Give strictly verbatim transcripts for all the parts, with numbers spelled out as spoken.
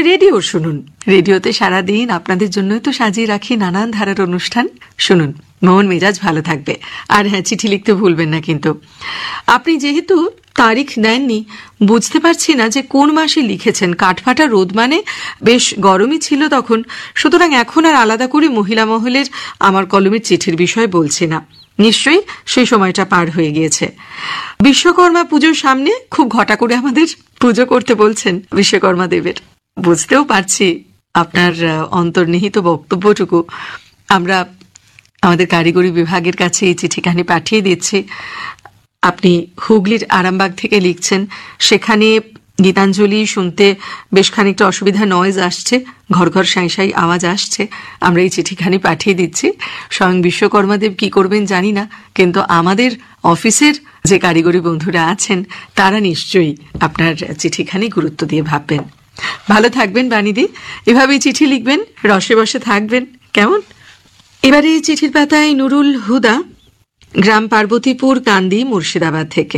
Radio শুনুন। রেডিওতে সারাদিন আপনাদের জন্যই তো সাজিয়ে রাখি নানান ধারার অনুষ্ঠান। শুনুন, মন মেজাজ ভালো থাকবে। আর হ্যাঁ, চিঠি লিখতে ভুলবেন না কিন্তু। আপনি যেহেতু তারিখ নেননি, বুঝতে পারছি না যে কোন মাসে লিখেছেন। কাঠফাটা রোদ মানে বেশ গরমই ছিল তখন, সুতরাং এখন আর আলাদা করে মহিলা মহলের আমার কলমের চিঠির বিষয় বলছি না। নিশ্চয়ই সেই সময়টা পার হয়ে গিয়েছে। বিশ্বকর্মা পুজোর সামনে খুব ঘটা করে আমাদের পুজো করতে বলছেন বিশ্বকর্মা দেবের। বুঝতেও পারছি আপনার অন্তর্নিহিত বক্তব্যটুকু। আমরা আমাদের কারিগরি বিভাগের কাছে এই চিঠিখানি পাঠিয়ে দিচ্ছি। আপনি হুগলির আরামবাগ থেকে লিখছেন। সেখানে গীতাঞ্জলি শুনতে বেশ খানিকটা অসুবিধা, নয়েজ আসছে, ঘর ঘর সাঁই সাঁই আওয়াজ আসছে। আমরা এই চিঠিখানি পাঠিয়ে দিচ্ছি। স্বয়ং বিশ্বকর্মাদেব কি করবেন জানি না, কিন্তু আমাদের অফিসের যে কারিগরি বন্ধুরা আছেন তারা নিশ্চয়ই আপনার চিঠিখানি গুরুত্ব দিয়ে ভাববেন। ভালো থাকবেন বাণীদি, এভাবেই চিঠি লিখবেন, রসে বসে থাকবেন, কেমন? এবারে এই চিঠির পাতায় নুরুল হুদা, গ্রাম পার্বতীপুর, কান্দি, মুর্শিদাবাদ থেকে।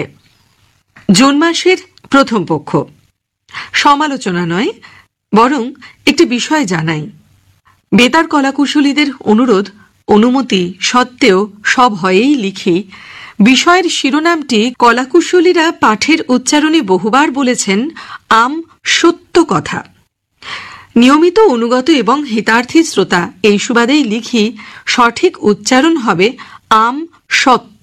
জুন মাসের প্রথম পক্ষ। সমালোচনা নয়, বরং একটি বিষয় জানাই। বেতার কলাকুশলীদের অনুরোধ অনুমতি সত্ত্বেও সব হয়েই লিখি, বিষয়ের শিরোনামটি কলাকুশলীরা পাঠের উচ্চারণে বহুবার বলেছেন আম সত্য কথা। নিয়মিত অনুগত এবং হিতার্থী শ্রোতা এই সুবাদেই লিখি, সঠিক উচ্চারণ হবে আম সত্য।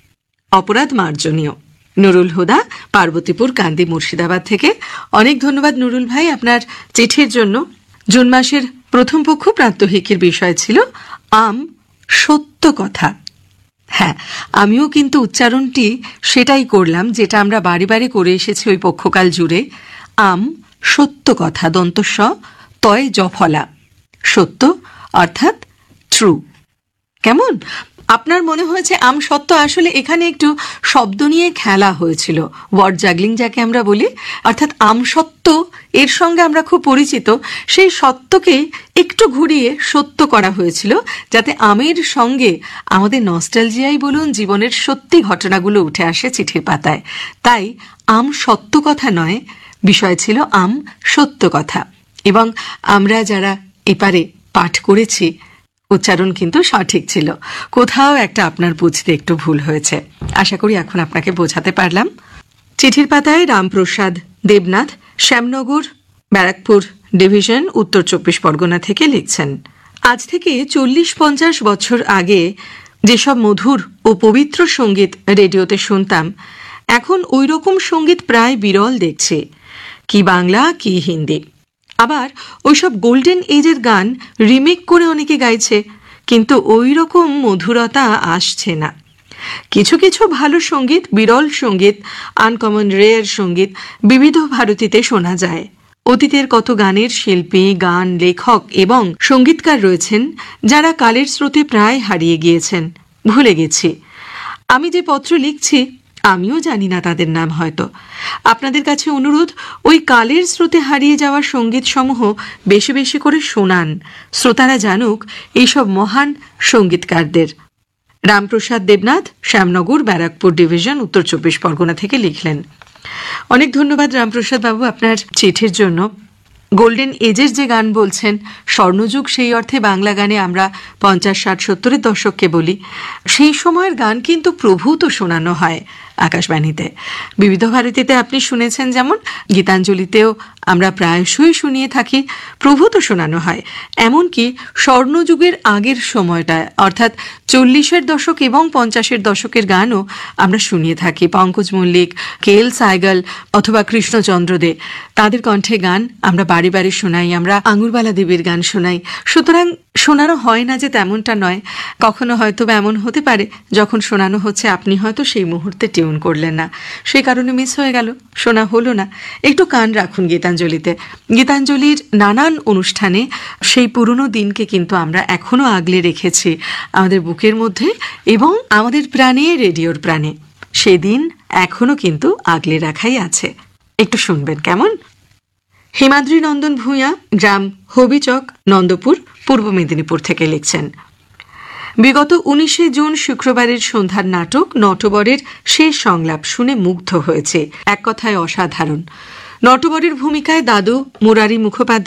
অপরাধ মার্জনীয়। নুরুল হুদা, পার্বতীপুর, কান্দি, মুর্শিদাবাদ থেকে। অনেক ধন্যবাদ নুরুল ভাই আপনার চিঠির জন্য। জুন মাসের প্রথম পক্ষ প্রাত্যহিকের বিষয় ছিল আম সত্য কথা। হ্যাঁ, আমিও কিন্তু উচ্চারণটি সেটাই করলাম যেটা আমরা বারে বারে করে এসেছি ওই পক্ষকাল জুড়ে। আম সত্য কথা, দন্তস্ব তয় জফলা, সত্য অর্থাৎ ট্রু। কেমন? আপনার মনে হয়েছে আম সত্য? আসলে এখানে একটু শব্দ নিয়ে খেলা হয়েছিল, ওয়ার্ড জাগলিং যাকে আমরা বলি। অর্থাৎ আম সত্য এর সঙ্গে আমরা খুব পরিচিত, সেই সত্যকে একটু ঘুরিয়ে সত্য করা হয়েছিল, যাতে আমের সঙ্গে আমাদের নস্টালজিয়াই বলুন, জীবনের সত্যি ঘটনাগুলো উঠে আসে চিঠির পাতায়। তাই আম সত্য কথা নয়, বিষয় ছিল আম সত্য কথা। এবং আমরা যারা এপারে পাঠ করেছি, উচ্চারণ কিন্তু সঠিক ছিল। কোথাও একটা আপনার বুঝতে একটু ভুল হয়েছে। আশা করি এখন আপনাকে বোঝাতে পারলাম। চিঠির পাতায় রামপ্রসাদ দেবনাথ, শ্যামনগর, ব্যারাকপুর ডিভিশন, উত্তর চব্বিশ পরগনা থেকে লিখছেন। আজ থেকে চল্লিশ পঞ্চাশ বছর আগে যেসব মধুর ও পবিত্র সঙ্গীত রেডিওতে শুনতাম, এখন ওই রকম সঙ্গীত প্রায় বিরল দেখছি, কি বাংলা কি হিন্দি। আবার ওইসব গোল্ডেন এজের গান রিমেক করে অনেকে গাইছে, কিন্তু ওই রকম মধুরতা আসছে না। কিছু কিছু ভালো সঙ্গীত, বিরল সঙ্গীত, আনকমন রেয়ার সঙ্গীত বিবিধ ভারতীতে শোনা যায়। অতীতের কত গানের শিল্পী, গান লেখক এবং সঙ্গীতকার রয়েছেন যারা কালের স্রোতে প্রায় হারিয়ে গিয়েছেন, ভুলে গেছি। আমি যে পত্র লিখছি আমিও জানি না তাদের নাম। হয়তো আপনাদের কাছে অনুরোধ, ওই কালের স্রোতে হারিয়ে যাওয়া সঙ্গীত সমূহ বেশি বেশি করে শোনান, শ্রোতারা জানুক এইসব মহান সঙ্গীতকারদের। রামপ্রসাদ দেবনাথ, শ্যামনগর, ব্যারাকপুর ডিভিশন, উত্তর চব্বিশ পরগনা থেকে লিখলেন। অনেক ধন্যবাদ রামপ্রসাদ বাবু আপনার চিঠির জন্য। গোল্ডেন এজের যে গান বলছেন, স্বর্ণযুগ সেই অর্থে বাংলা গানে আমরা পঞ্চাশ ষাট সত্তরের দশককে বলি। সেই সময়ের গান কিন্তু প্রভূত শোনানো হয় আকাশবাণীতে। বিবিধ ভারতীতে আপনি শুনেছেন, যেমন গীতাঞ্জলিতেও আমরা প্রায়শই শুনিয়ে থাকি, প্রভূত শোনানো হয়। এমনকি স্বর্ণযুগের আগের সময়টায়, অর্থাৎ চল্লিশের দশক এবং পঞ্চাশের দশকের গানও আমরা শুনিয়ে থাকি। পঙ্কজ মল্লিক, কে এল সাইগল অথবা কৃষ্ণচন্দ্র দে, তাদের কণ্ঠে গান আমরা বারে বারে শোনাই। আমরা আঙুরবালা দেবীর গান শোনাই। সুতরাং শোনানো হয় না যে তেমনটা নয়। কখনো হয়তো এমন হতে পারে যখন শোনানো হচ্ছে আপনি হয়তো সেই মুহূর্তে টিউন করলেন না, সেই কারণে মিস হয়ে গেল, শোনা হলো না। একটু কান রাখুন গীতাঞ্জলিতে। গীতাঞ্জলির নানান অনুষ্ঠানে সেই পুরনো দিনকে কিন্তু আমরা এখনো আগলে রেখেছি আমাদের বুকের মধ্যে এবং আমাদের প্রাণে, রেডিওর প্রাণে। সেদিন এখনো কিন্তু আগলে রাখাই আছে। একটু শুনবেন কেমন? হিমাদ্রি নন্দন ভূঁইয়া, গ্রাম হবিচক, নন্দপুর, পূর্ব মেদিনীপুর থেকে লিখছেন। বিগত উনিশে জুন শুক্রবারের সন্ধ্যার নাটক নটবরের শেষ সংলাপ শুনে মুগ্ধ হয়েছে। এক কথায় অসাধারণ। নটবরের ভূমিকায় দাদু মুরারি মুখোপাধ্যায়